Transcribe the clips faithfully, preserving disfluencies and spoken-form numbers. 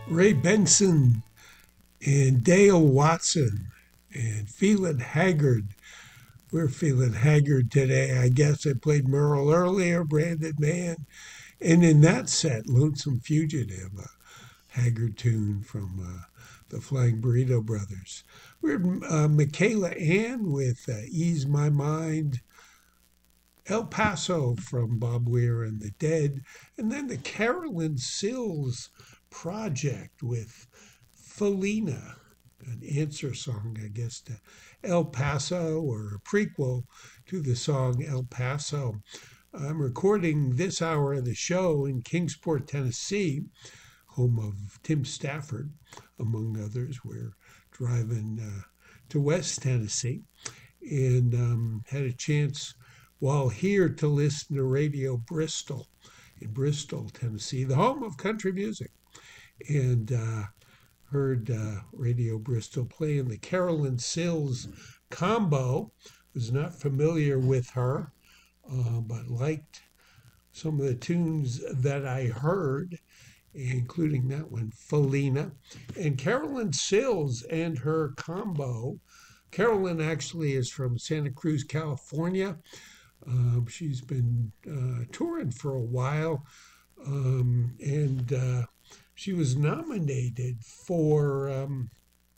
Ray Benson and Dale Watson and Feeling Haggard. We're feeling haggard today. I guess I played Merle earlier, Branded Man, and in that set, Lonesome Fugitive, a haggard tune from uh, the Flying Burrito Brothers. We're uh, Michaela Ann with uh, Ease My Mind, El Paso from Bob Weir and the Dead, and then the Carolyn Sills Project with Felina, an answer song, I guess, to El Paso, or a prequel to the song El Paso. I'm recording this hour of the show in Kingsport, Tennessee, home of Tim Stafford, among others. We're driving uh, to West Tennessee and um, had a chance while here to listen to Radio Bristol in Bristol, Tennessee, the home of country music. And uh, heard uh, Radio Bristol playing the Carolyn Sills combo. Was not familiar with her, uh, but liked some of the tunes that I heard, including that one, Felina. And Carolyn Sills and her combo. Carolyn actually is from Santa Cruz, California. Um, she's been uh, touring for a while, um, and uh, she was nominated for um,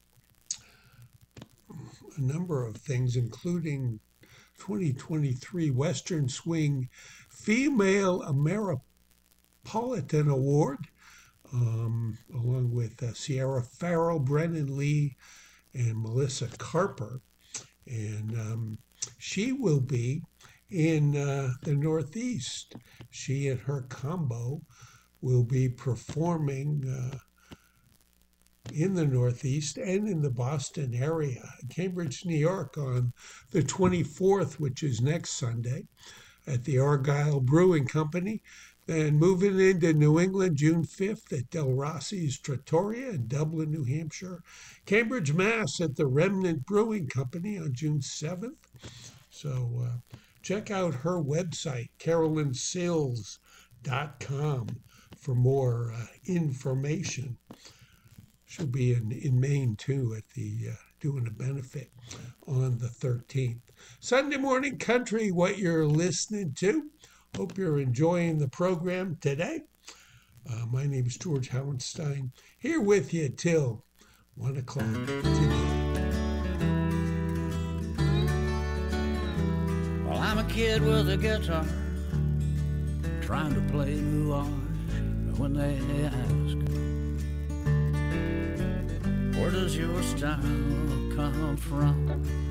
a number of things, including twenty twenty-three Western Swing Female Ameripolitan Award, um, along with uh, Sierra Farrell, Brennan Lee, and Melissa Carper. And um, she will be in uh, the Northeast. She and her combo will be performing uh, in the Northeast and in the Boston area, Cambridge, New York, on the twenty-fourth, which is next Sunday, at the Argyle Brewing Company. Then moving into New England, June fifth at Del Rossi's Trattoria in Dublin, New Hampshire. Cambridge, Mass. At the Remnant Brewing Company on June seventh. So uh, check out her website, carolyn sills dot com, for more uh, information. She'll be in, in Maine, too, at the uh, doing a benefit on the thirteenth. Sunday Morning Country, what you're listening to. Hope you're enjoying the program today. Uh, my name is George Howenstein, here with you till one o'clock today. Well, I'm a kid with a guitar, trying to play nuage. When they ask, where does your style come from?